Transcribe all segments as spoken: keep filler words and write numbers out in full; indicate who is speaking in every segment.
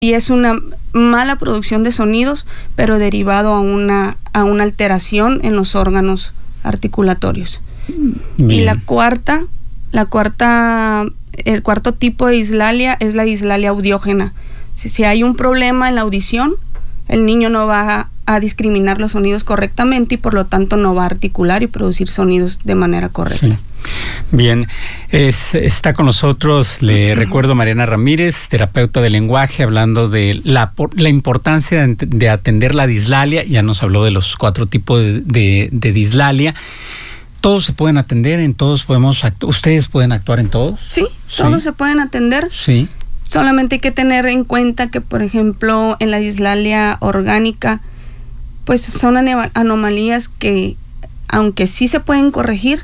Speaker 1: y es una mala producción de sonidos, pero derivado a una, a una alteración en los órganos articulatorios. Bien. Y la cuarta, la cuarta, el cuarto tipo de dislalia es la dislalia audiógena. Si, si hay un problema en la audición, el niño no va a, a discriminar los sonidos correctamente y por lo tanto no va a articular y producir sonidos de manera correcta. Sí.
Speaker 2: Bien, es, está con nosotros, le recuerdo, Mariana Ramírez, terapeuta de lenguaje, hablando de la, la importancia de, de atender la dislalia. Ya nos habló de los cuatro tipos de, de, de dislalia. ¿Todos se pueden atender? ¿En todos podemos actu- ¿Ustedes pueden actuar en todos?
Speaker 1: Sí, sí, todos se pueden atender.
Speaker 2: Sí.
Speaker 1: Solamente hay que tener en cuenta que, por ejemplo, en la dislalia orgánica, pues son anomalías que, aunque sí se pueden corregir,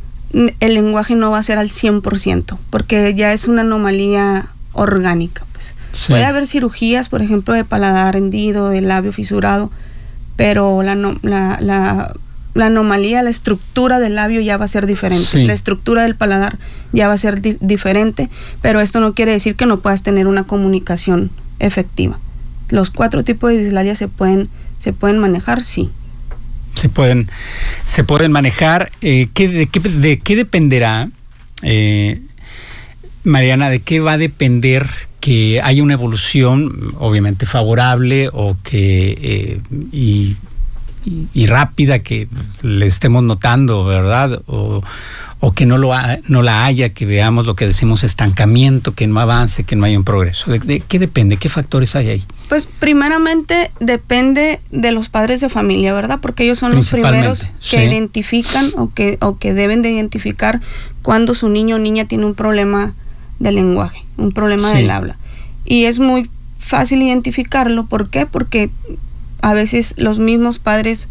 Speaker 1: el lenguaje no va a ser al cien por ciento, porque ya es una anomalía orgánica. Pues. Sí. Puede haber cirugías, por ejemplo, de paladar hendido, de labio fisurado, pero la, la, la, la anomalía, la estructura del labio ya va a ser diferente. Sí. La estructura del paladar ya va a ser di- diferente, pero esto no quiere decir que no puedas tener una comunicación efectiva. Los cuatro tipos de dislalia se pueden, se pueden manejar, sí.
Speaker 2: Se pueden, se pueden manejar. Eh, ¿qué, de, qué, ¿De qué dependerá, eh, Mariana, de qué va a depender que haya una evolución obviamente favorable o que eh, y, y, y rápida que le estemos notando, ¿verdad? O, o que no, lo ha, no la haya, que veamos lo que decimos estancamiento, que no avance, que no haya un progreso. ¿De, de qué depende? ¿Qué factores hay ahí?
Speaker 1: Pues primeramente depende de los padres de familia, ¿verdad? Porque ellos son los primeros que sí. identifican o que, o que deben de identificar cuando su niño o niña tiene un problema de lenguaje, un problema sí. del habla. Y es muy fácil identificarlo. ¿Por qué? Porque a veces los mismos padres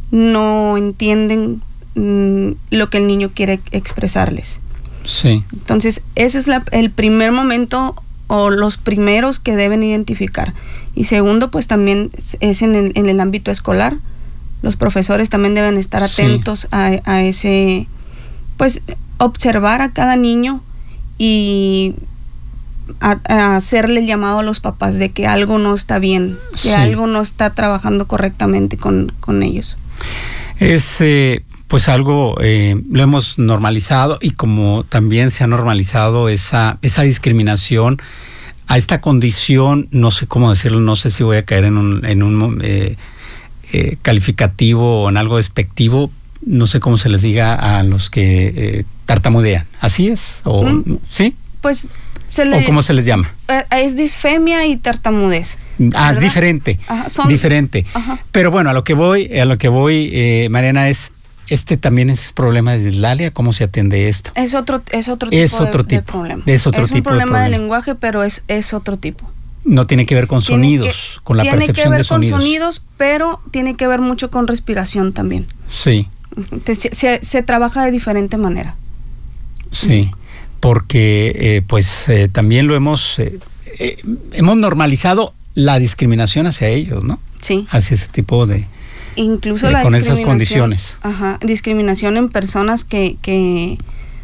Speaker 1: no entienden mmm, lo que el niño quiere expresarles.
Speaker 2: Sí.
Speaker 1: Entonces, ese es la, el primer momento o los primeros que deben identificar. Y segundo, pues también es en el, en el ámbito escolar. Los profesores también deben estar atentos sí. a, a ese, pues observar a cada niño y a, a hacerle el llamado a los papás de que algo no está bien, sí. que algo no está trabajando correctamente con, con ellos.
Speaker 2: Es eh, pues algo, eh, lo hemos normalizado, y como también se ha normalizado esa, esa discriminación a esta condición, no sé cómo decirlo, no sé si voy a caer en un, en un eh, eh, calificativo o en algo despectivo, no sé cómo se les diga a los que eh, tartamudean. ¿Así es? ¿O, mm, ¿Sí?
Speaker 1: Pues se les,
Speaker 2: ¿O cómo se les llama?
Speaker 1: Es disfemia y tartamudez.
Speaker 2: Ah, ¿verdad? diferente.
Speaker 1: Ajá, son,
Speaker 2: diferente. Ajá. Pero bueno, a lo que voy, a lo que voy, eh, Mariana, es este también es problema de dislalia. ¿Cómo se atiende esto?
Speaker 1: Es otro, es otro tipo,
Speaker 2: es otro
Speaker 1: de,
Speaker 2: tipo
Speaker 1: de problema.
Speaker 2: Es otro
Speaker 1: es
Speaker 2: tipo
Speaker 1: un problema
Speaker 2: de,
Speaker 1: de
Speaker 2: problema.
Speaker 1: lenguaje, pero es, es otro tipo.
Speaker 2: No tiene sí. que ver con
Speaker 1: tiene
Speaker 2: sonidos,
Speaker 1: que,
Speaker 2: con la percepción de sonidos.
Speaker 1: Tiene que ver con sonidos, pero tiene que ver mucho con respiración también.
Speaker 2: Sí.
Speaker 1: Se, se, se trabaja de diferente manera.
Speaker 2: Sí, porque eh, pues eh, también lo hemos, eh, eh, hemos normalizado la discriminación hacia ellos, ¿no?
Speaker 1: Sí.
Speaker 2: Hacia ese tipo de...
Speaker 1: Incluso
Speaker 2: de,
Speaker 1: la
Speaker 2: con esas condiciones.
Speaker 1: Ajá, discriminación en personas que, que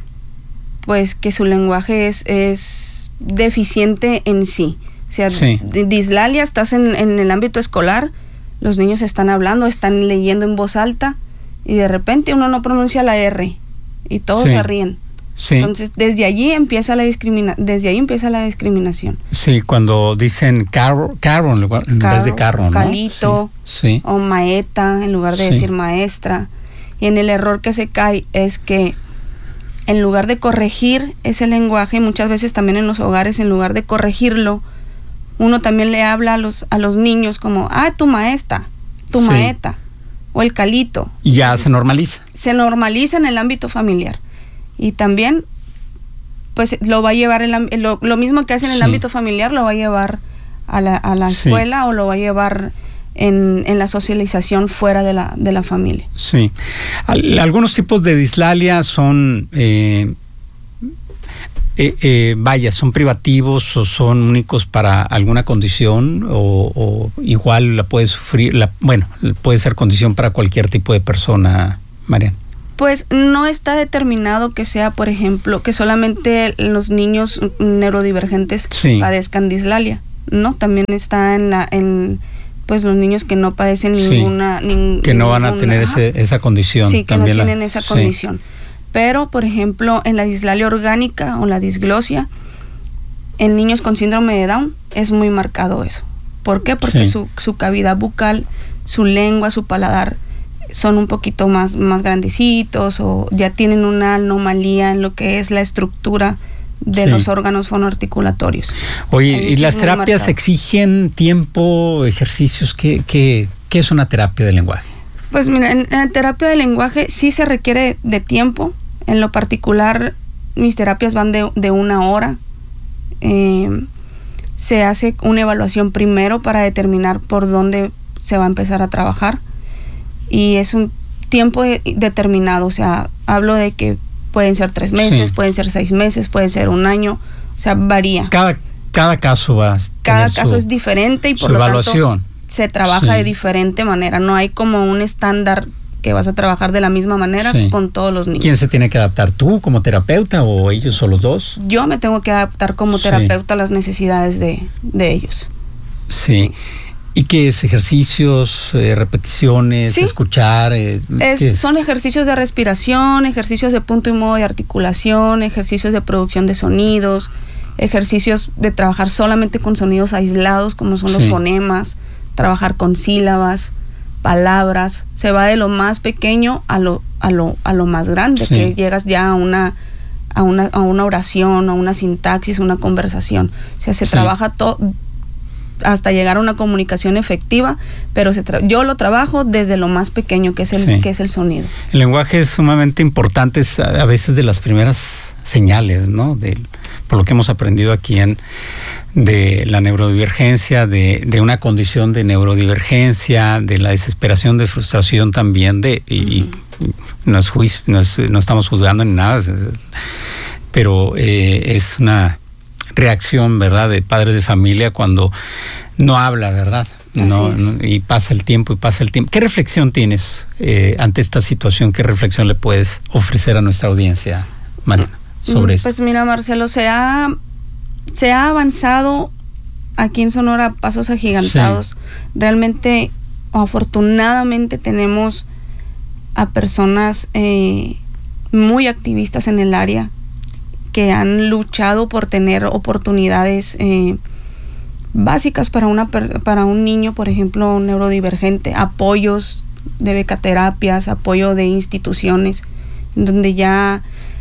Speaker 1: pues que su lenguaje es, es deficiente en sí. O sea,
Speaker 2: sí.
Speaker 1: dislalia, estás en, en el ámbito escolar, los niños están hablando, están leyendo en voz alta y de repente uno no pronuncia la R y todos
Speaker 2: sí.
Speaker 1: se ríen.
Speaker 2: Sí.
Speaker 1: Entonces, desde allí empieza la discrimina desde ahí empieza la discriminación.
Speaker 2: Sí, cuando dicen carro, carro en lugar en vez de carro, ¿no?
Speaker 1: Calito,
Speaker 2: sí. Sí.
Speaker 1: o maeta en lugar de sí. decir maestra. Y en el error que se cae es que en lugar de corregir ese lenguaje, muchas veces también en los hogares, en lugar de corregirlo, uno también le habla a los a los niños como, ah, tu maestra, tu sí. maeta, o el calito.
Speaker 2: Y ya Entonces, se normaliza.
Speaker 1: Se normaliza en el ámbito familiar. Y también, pues lo va a llevar, el, lo, lo mismo que hace en el sí. ámbito familiar, lo va a llevar a la, a la sí. escuela o lo va a llevar en, en la socialización fuera de la, de la familia.
Speaker 2: Sí. Al, algunos tipos de dislalia son, eh, eh, eh, vaya, son privativos o son únicos para alguna condición o, o igual la puede sufrir, la, bueno, puede ser condición para cualquier tipo de persona, Mariana.
Speaker 1: Pues no está determinado que sea, por ejemplo, que solamente los niños neurodivergentes sí. padezcan dislalia. no, también está en la en pues los niños que no padecen ninguna
Speaker 2: sí,
Speaker 1: nin,
Speaker 2: que no van a
Speaker 1: ninguna,
Speaker 2: tener ese, esa condición.
Speaker 1: Sí, que
Speaker 2: también
Speaker 1: no tienen
Speaker 2: la,
Speaker 1: esa
Speaker 2: sí.
Speaker 1: condición. Pero, por ejemplo, en la dislalia orgánica o la disglosia, en niños con síndrome de Down es muy marcado eso. ¿Por qué? Porque sí. su, su cavidad bucal, su lengua, su paladar son un poquito más, más grandecitos o ya tienen una anomalía en lo que es la estructura de sí. los órganos fonoarticulatorios.
Speaker 2: Oye, ahí ¿y sí las terapias marcado. exigen tiempo, ejercicios? ¿Qué, qué, qué es una terapia de lenguaje?
Speaker 1: Pues mira, en la terapia de lenguaje sí se requiere de tiempo. En lo particular, mis terapias van de, de una hora. Eh, se hace una evaluación primero para determinar por dónde se va a empezar a trabajar. Y es un tiempo de, determinado. O sea, hablo de que pueden ser tres meses, sí. pueden ser seis meses, puede ser un año, o sea, varía.
Speaker 2: Cada, cada caso va a
Speaker 1: Cada caso su, es diferente y por lo
Speaker 2: evaluación.
Speaker 1: tanto se trabaja sí. de diferente manera. No hay como un estándar que vas a trabajar de la misma manera sí. con todos los niños.
Speaker 2: ¿Quién se tiene que adaptar? ¿Tú como terapeuta o ellos o los dos?
Speaker 1: Yo me tengo que adaptar como terapeuta sí. a las necesidades de, de ellos.
Speaker 2: Sí. sí. ¿Y qué es? ¿Ejercicios, eh, repeticiones, sí. escuchar? Eh,
Speaker 1: es, es? Son ejercicios de respiración, ejercicios de punto y modo de articulación, ejercicios de producción de sonidos, ejercicios de trabajar solamente con sonidos aislados, como son los sí. fonemas, trabajar con sílabas, palabras. Se va de lo más pequeño a lo, a lo, a lo más grande, sí. que llegas ya a una, a, una, a una oración, a una sintaxis, una conversación. O sea, se sí. trabaja todo hasta llegar a una comunicación efectiva, pero se tra- yo lo trabajo desde lo más pequeño, que es el sí. que es el sonido.
Speaker 2: El lenguaje es sumamente importante, es a veces de las primeras señales, ¿no? De, por lo que hemos aprendido aquí en de la neurodivergencia, de, de una condición de neurodivergencia, de la desesperación, de frustración también, de y, uh-huh. y no es juicio, no, es, no estamos juzgando ni nada, pero eh, es una reacción, ¿verdad?, de padres de familia cuando no habla, ¿verdad? No, no, y pasa el tiempo y pasa el tiempo. ¿Qué reflexión tienes eh, ante esta situación? ¿Qué reflexión le puedes ofrecer a nuestra audiencia, Mariana, sobre
Speaker 1: pues
Speaker 2: esto?
Speaker 1: Pues mira, Marcelo, se ha, se ha avanzado aquí en Sonora a pasos agigantados. Sí. Realmente, afortunadamente, tenemos a personas eh, muy activistas en el área que han luchado por tener oportunidades eh, básicas para una para un niño, por ejemplo, neurodivergente, apoyos de becaterapias, apoyo de instituciones, donde ya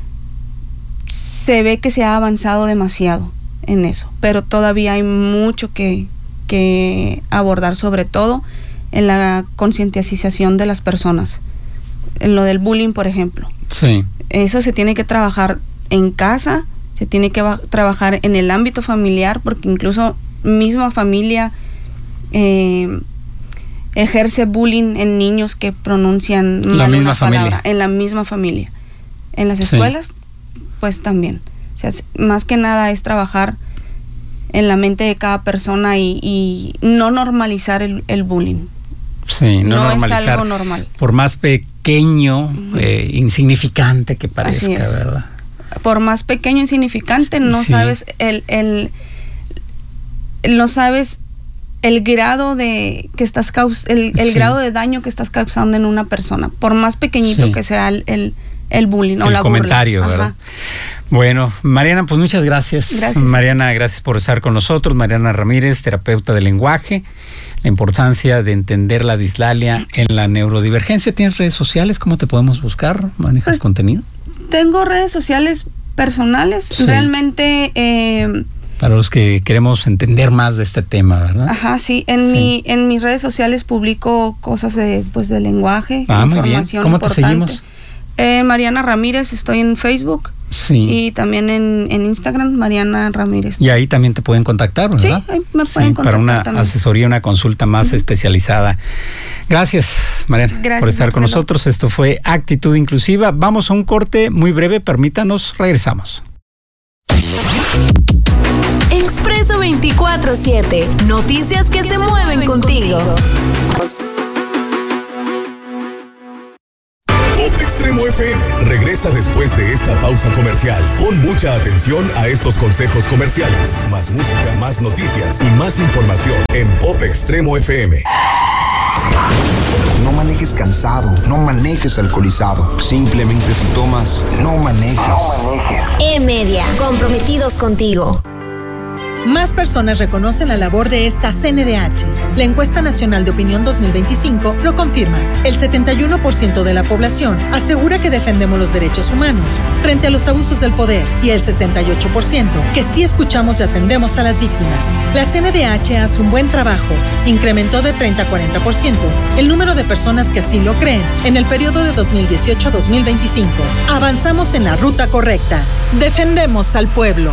Speaker 1: se ve que se ha avanzado demasiado en eso, pero todavía hay mucho que, que abordar, sobre todo en la concientización de las personas, en lo del bullying, por ejemplo.
Speaker 2: Sí.
Speaker 1: Eso se tiene que trabajar en casa, se tiene que va- trabajar en el ámbito familiar, porque incluso misma familia eh, ejerce bullying en niños que pronuncian
Speaker 2: la
Speaker 1: mal
Speaker 2: misma
Speaker 1: una
Speaker 2: familia.
Speaker 1: palabra, en la misma familia. En las escuelas, sí. pues también. O sea, más que nada es trabajar en la mente de cada persona y, y no normalizar el, el bullying.
Speaker 2: Sí, no,
Speaker 1: no
Speaker 2: normalizar.
Speaker 1: Es algo normal.
Speaker 2: Por más pequeño, uh-huh. eh, insignificante que parezca, ¿verdad?
Speaker 1: Por más pequeño, insignificante, no sí. sabes el, el, no sabes el grado de que estás caus- el, el sí. grado de daño que estás causando en una persona, por más pequeñito sí. que sea el, el, el bullying o
Speaker 2: el
Speaker 1: la
Speaker 2: comentario,
Speaker 1: burla.
Speaker 2: ¿verdad? Ajá. Bueno, Mariana, pues muchas gracias.
Speaker 1: Gracias.
Speaker 2: Mariana, gracias por estar con nosotros. Mariana Ramírez, terapeuta de lenguaje. La importancia de entender la dislalia en la neurodivergencia. ¿Tienes redes sociales? ¿Cómo te podemos buscar? ¿Manejas pues, contenido?
Speaker 1: Tengo redes sociales personales, sí. realmente... Eh,
Speaker 2: para los que queremos entender más de este tema, ¿verdad?
Speaker 1: Ajá, sí. En, sí. Mi, en mis redes sociales publico cosas de, pues, de lenguaje,
Speaker 2: ah,
Speaker 1: información
Speaker 2: muy bien. ¿Cómo
Speaker 1: importante.
Speaker 2: te seguimos?
Speaker 1: Eh, Mariana Ramírez, estoy en Facebook.
Speaker 2: Sí.
Speaker 1: Y también en, en Instagram, Mariana Ramírez.
Speaker 2: Y ahí también te pueden contactar, ¿verdad?
Speaker 1: Sí, ahí me pueden sí, contactar
Speaker 2: para una
Speaker 1: también.
Speaker 2: asesoría, una consulta más uh-huh. especializada. Gracias, Mariana,
Speaker 1: Gracias,
Speaker 2: por estar
Speaker 1: Marcelo.
Speaker 2: con nosotros. Esto fue Actitud Inclusiva. Vamos a un corte muy breve, permítanos, regresamos.
Speaker 3: Expreso veinticuatro siete. Noticias que, que se, se mueven, mueven contigo. contigo.
Speaker 4: Top Extremo F M regresa regresa después de esta pausa comercial. Pon mucha atención a estos consejos comerciales. Más música, más noticias y más información en Pop Extremo F M.
Speaker 5: No manejes cansado, no manejes alcoholizado. Simplemente si tomas, no manejes. No manejes.
Speaker 3: E-Media, comprometidos contigo.
Speaker 6: Más personas reconocen la labor de esta C N D H. La encuesta nacional de opinión dos mil veinticinco lo confirma. El setenta y uno por ciento de la población asegura que defendemos los derechos humanos frente a los abusos del poder y el sesenta y ocho por ciento que sí escuchamos y atendemos a las víctimas. La C N D H hace un buen trabajo. Incrementó de treinta a cuarenta por ciento el número de personas que así lo creen en el periodo de dos mil dieciocho a dos mil veinticinco. Avanzamos en la ruta correcta. Defendemos al pueblo.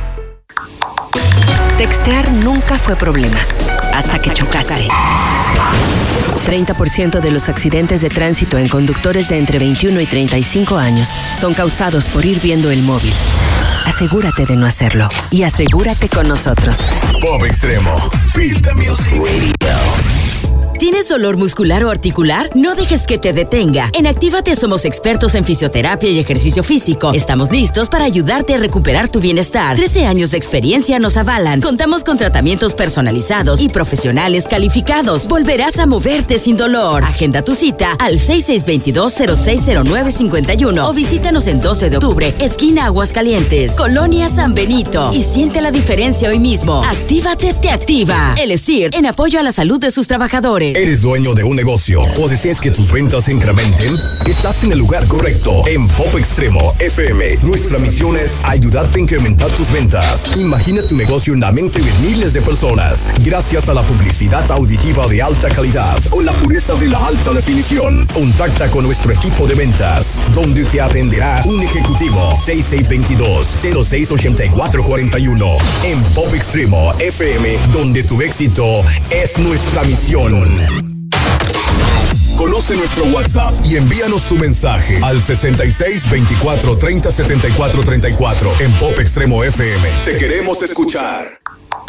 Speaker 7: Textear nunca fue problema, hasta que chocaste. treinta por ciento de los accidentes de tránsito en conductores de entre veintiuno y treinta y cinco años son causados por ir viendo el móvil. Asegúrate de no hacerlo y asegúrate con nosotros.
Speaker 4: Pop Extremo, Feel the Music Radio.
Speaker 7: ¿Tienes dolor muscular o articular? No dejes que te detenga. En Actívate somos expertos en fisioterapia y ejercicio físico. Estamos listos para ayudarte a recuperar tu bienestar. trece años de experiencia nos avalan. Contamos con tratamientos personalizados y profesionales calificados. Volverás a moverte sin dolor. Agenda tu cita al seis seis dos dos, cero seis cero nueve cinco uno o visítanos en doce de octubre, esquina Aguascalientes, Colonia San Benito. Y siente la diferencia hoy mismo. Actívate te activa. El E S I R en apoyo a la salud de sus trabajadores.
Speaker 4: ¿Eres dueño de un negocio o deseas que tus ventas se incrementen? Estás en el lugar correcto. En Pop Extremo F M, nuestra misión es ayudarte a incrementar tus ventas. Imagina tu negocio en la mente de miles de personas gracias a la publicidad auditiva de alta calidad o la pureza de la alta definición. Contacta con nuestro equipo de ventas, donde te atenderá un ejecutivo. seis seis dos dos, cero seis ocho cuatro cuatro uno. En Pop Extremo F M, donde tu éxito es nuestra misión. Conoce nuestro WhatsApp y envíanos tu mensaje al sesenta y seis, veinticuatro, treinta, setenta y cuatro, treinta y cuatro en Pop Extremo F M. Te queremos escuchar.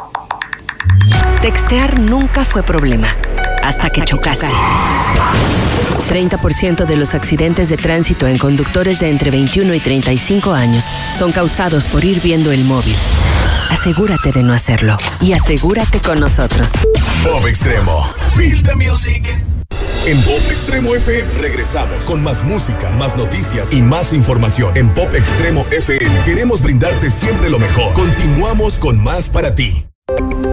Speaker 7: Textear nunca fue problema, hasta que chocaste. treinta por ciento de los accidentes de tránsito en conductores de entre veintiuno y treinta y cinco años son causados por ir viendo el móvil. Asegúrate de no hacerlo y asegúrate con nosotros.
Speaker 4: Pop Extremo, Feel the Music. En Pop Extremo F M regresamos con más música, más noticias y más información. En Pop Extremo F M queremos brindarte siempre lo mejor. Continuamos con más para ti.